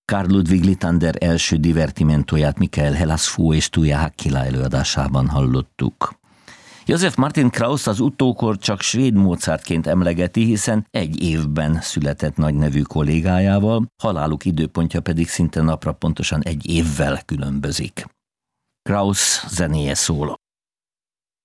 Carl Ludwig Litander első divertimentóját Michael Helasfu és Tuija Hakkila előadásában hallottuk. Josef Martin Krauss az utókor csak svéd Mozartként emlegeti, hiszen egy évben született nagynevű kollégájával, haláluk időpontja pedig szinte napra pontosan egy évvel különbözik. Krauss zenéje szól.